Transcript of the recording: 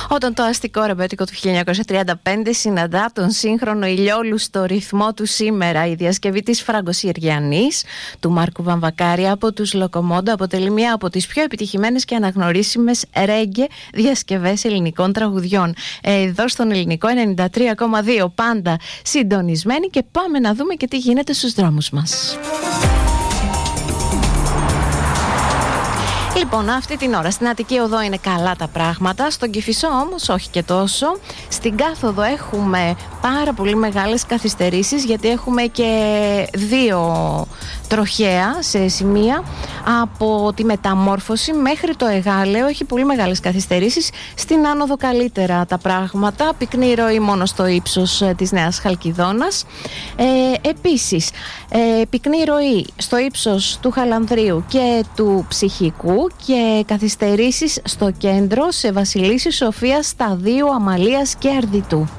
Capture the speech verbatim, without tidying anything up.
Όταν το αστικό ρεμπέτικο του χίλια εννιακόσια τριάντα πέντε συναντά τον σύγχρονο ηλιόλου στο ρυθμό του σήμερα, η διασκευή της Φραγκοσυριανής του Μάρκου Βαμβακάρη από τους Λοκομόντο αποτελεί μία από τις πιο επιτυχημένες και αναγνωρίσιμες ρέγγε διασκευές ελληνικών τραγουδιών. Εδώ στον Ελληνικό ενενήντα τρία κόμμα δύο, πάντα συντονισμένοι, και πάμε να δούμε και τι γίνεται στους δρόμους μας. Λοιπόν, αυτή την ώρα στην Αττική Οδό είναι καλά τα πράγματα. Στον Κηφισό όμως όχι και τόσο. Στην Κάθοδο έχουμε πάρα πολύ μεγάλες καθυστερήσεις, γιατί έχουμε και δύο τροχαία σε σημεία. Από τη Μεταμόρφωση μέχρι το Εγάλεο έχει πολύ μεγάλες καθυστερήσεις. Στην Άνοδο καλύτερα τα πράγματα. Πυκνή ροή μόνο στο ύψος της Νέας Χαλκιδόνας. Ε, επίσης, ε, πυκνή ροή στο ύψος του Χαλανδρίου και του Ψυχικού, και καθυστερήσεις στο κέντρο, σε Βασιλίσσης, Σοφίας, Σταδίου, Αμαλίας και Αρδιτού.